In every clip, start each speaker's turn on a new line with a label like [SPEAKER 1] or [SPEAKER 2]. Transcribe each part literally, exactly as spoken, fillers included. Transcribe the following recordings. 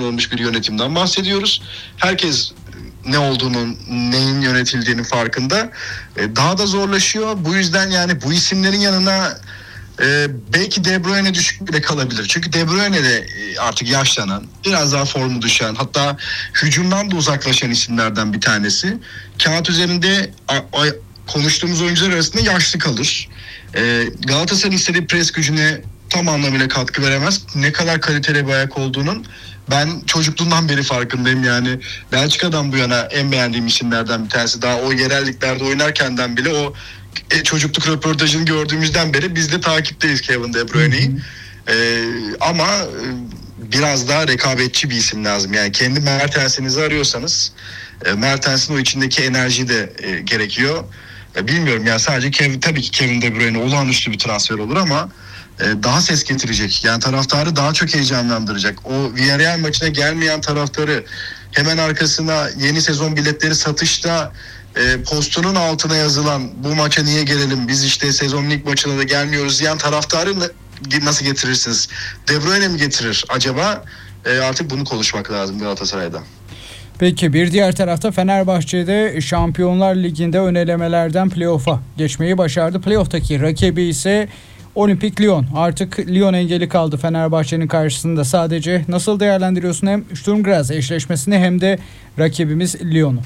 [SPEAKER 1] kurulmuş bir yönetimden bahsediyoruz. Herkes ne olduğunun, neyin yönetildiğinin farkında. Daha da zorlaşıyor. Bu yüzden yani bu isimlerin yanına Ee, belki De Bruyne düşük bile kalabilir. Çünkü De Bruyne de artık yaşlanan, biraz daha formu düşen, hatta hücumdan da uzaklaşan isimlerden bir tanesi. Kağıt üzerinde a, a, konuştuğumuz oyuncular arasında yaşlı kalır. Ee, Galatasaray'ın istediği pres gücüne tam anlamıyla katkı veremez. Ne kadar kaliteli bir ayak olduğunun ben çocukluğumdan beri farkındayım yani. Belçika'dan bu yana en beğendiğim isimlerden bir tanesi. Daha o yerelliklerde oynarkenden bile o e, çocukluk röportajını gördüğümüzden beri biz de takipteyiz Kevin De Bruyne'yi. Ee, ama e, biraz daha rekabetçi bir isim lazım. Yani kendi Mertens'inizi arıyorsanız e, Mertens'in o içindeki enerji de e, gerekiyor. E, bilmiyorum ya, sadece Kevin, tabii ki Kevin De Bruyne olağanüstü bir transfer olur ama e, daha ses getirecek. Yani taraftarı daha çok heyecanlandıracak. O Villarreal maçına gelmeyen taraftarı hemen arkasına yeni sezon biletleri satışta E, postunun altına yazılan bu maça niye gelelim, biz işte sezonun ilk maçına da gelmiyoruz diyen taraftarı nasıl getirirsiniz? De Bruyne mi getirir acaba? E, artık bunu konuşmak lazım Galatasaray'da.
[SPEAKER 2] Peki bir diğer tarafta Fenerbahçe'de Şampiyonlar Ligi'nde ön elemelerden playoff'a geçmeyi başardı. Playoff'taki rakibi ise Olimpik Lyon. Artık Lyon engeli kaldı Fenerbahçe'nin karşısında. Sadece nasıl değerlendiriyorsun hem Sturm Graz eşleşmesini hem de rakibimiz Lyon'u?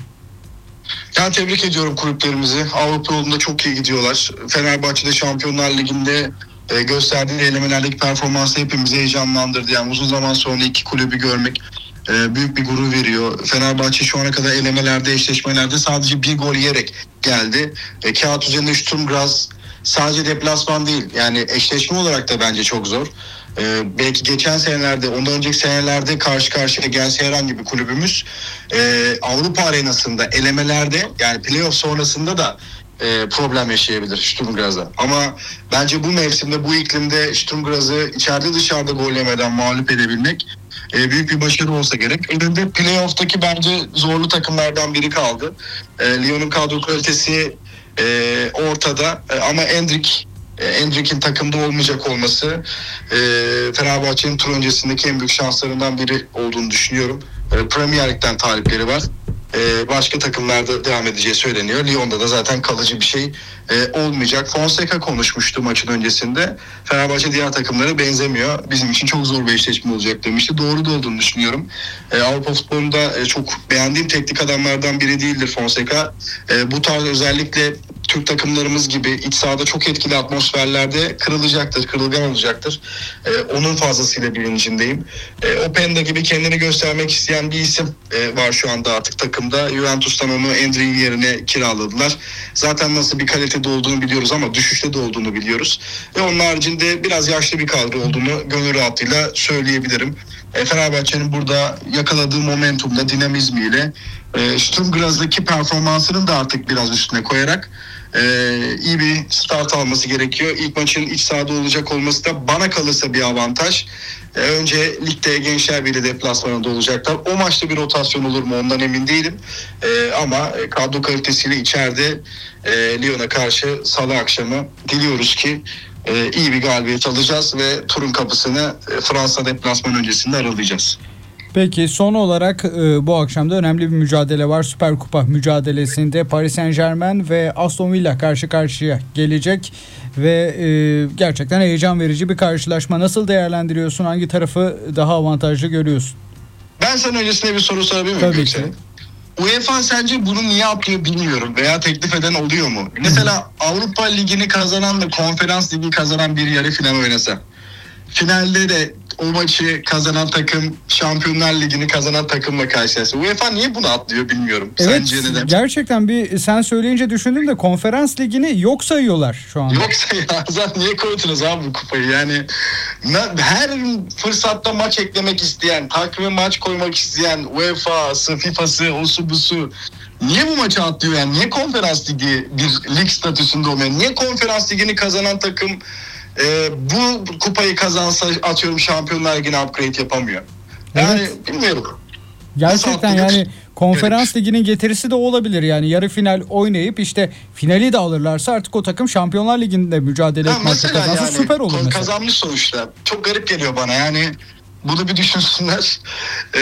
[SPEAKER 1] Ben tebrik ediyorum kulüplerimizi. Avrupa yolunda çok iyi gidiyorlar. Fenerbahçe'de Şampiyonlar Ligi'nde e, gösterdiği elemelerdeki performansı hepimizi heyecanlandırdı. Yani uzun zaman sonra iki kulübü görmek e, büyük bir gurur veriyor. Fenerbahçe şu ana kadar elemelerde, eşleşmelerde sadece bir gol yiyerek geldi. E, kağıt üzerinde Sturm Graz sadece deplasman değil. Yani eşleşme olarak da bence çok zor. Ee, belki geçen senelerde, ondan önceki senelerde karşı karşıya gelse herhangi bir kulübümüz e, Avrupa arenasında elemelerde, yani playoff sonrasında da e, problem yaşayabilir Sturm Graz'a. Ama bence bu mevsimde, bu iklimde Sturm Graz'ı içeride dışarıda gol yemeden mağlup edebilmek e, büyük bir başarı olsa gerek. Elinde playoff'taki bence zorlu takımlardan biri kaldı. E, Lyon'un kadro kalitesi e, ortada e, ama Endrick Endrick'in takımda olmayacak olması e, Fenerbahçe'nin tur öncesindeki en büyük şanslarından biri olduğunu düşünüyorum. E, Premier Lig'den talipleri var. E, başka takımlarda devam edeceği söyleniyor. Lyon'da da zaten kalıcı bir şey e, olmayacak. Fonseca konuşmuştu maçın öncesinde. Fenerbahçe diğer takımlara benzemiyor. Bizim için çok zor bir eşleşme olacak demişti. Doğru da olduğunu düşünüyorum. E, Avrupa futbolunda e, çok beğendiğim teknik adamlardan biri değildir Fonseca. E, bu tarz özellikle Türk takımlarımız gibi iç sahada çok etkili atmosferlerde kırılacaktır, kırılgan olacaktır. Ee, onun fazlasıyla bilincindeyim. Ee, Openda gibi kendini göstermek isteyen bir isim e, var şu anda artık takımda. Juventus'tan onu Endrick'in yerine kiraladılar. Zaten nasıl bir kalitede olduğunu biliyoruz ama düşüşte de olduğunu biliyoruz. Ve onun haricinde biraz yaşlı bir kadro olduğunu gönül rahatlığıyla söyleyebilirim. E, Fenerbahçe'nin burada yakaladığı momentumla, dinamizmiyle e, Sturm Graz'daki performansının da artık biraz üstüne koyarak Ee, iyi bir start alması gerekiyor. İlk maçın iç sahada olacak olması da bana kalırsa bir avantaj. Ee, önce ligde Gençler Birliği deplasmanında olacaklar. O maçta bir rotasyon olur mu ondan emin değilim. Ee, ama kadro kalitesiyle içeride e, Lyon'a karşı salı akşamı diliyoruz ki e, iyi bir galibiyet alacağız ve turun kapısını e, Fransa deplasman öncesinde aralayacağız.
[SPEAKER 2] Peki son olarak e, bu akşam da önemli bir mücadele var. Süper Kupa mücadelesinde Paris Saint-Germain ve Aston Villa karşı karşıya gelecek ve e, gerçekten heyecan verici bir karşılaşma. Nasıl değerlendiriyorsun? Hangi tarafı daha avantajlı görüyorsun?
[SPEAKER 1] Ben sana öncesinde bir soru sorabilir miyim?
[SPEAKER 2] Tabii ki.
[SPEAKER 1] UEFA sence bunu niye yapıyor bilmiyorum veya teklif eden oluyor mu? Mesela Avrupa Ligi'ni kazanan da Konferans Ligi kazanan bir yarı final oynasa, finalde de o maçı kazanan takım Şampiyonlar Ligi'ni kazanan takımla karşılaşsa, UEFA niye bunu atlıyor bilmiyorum.
[SPEAKER 2] Evet,
[SPEAKER 1] sence neden?
[SPEAKER 2] Gerçekten bir sen söyleyince düşündüm de Konferans Ligi'ni yok sayıyorlar şu anda.
[SPEAKER 1] Yoksa ya zaten niye koydunuz abi bu kupayı? Yani her fırsatta maç eklemek isteyen, takvime maç koymak isteyen UEFA'sı, FIFA'sı, osu busu niye bu maçı atlıyor yani? Niye Konferans Ligi bir lig statüsünde olmuyor? Niye Konferans Ligi'ni kazanan takım e, bu kupayı kazansa atıyorum Şampiyonlar Ligi'ne upgrade yapamıyor? Yani evet. Bilmiyorum.
[SPEAKER 2] Gerçekten yani Konferans evet. Ligi'nin getirisi de olabilir. Yani yarı final oynayıp işte finali de alırlarsa artık o takım Şampiyonlar Ligi'nde mücadele etmekte kazansa yani, süper olur mesela.
[SPEAKER 1] Kazanmış sonuçta. Çok garip geliyor bana yani, bunu bir düşünsünler.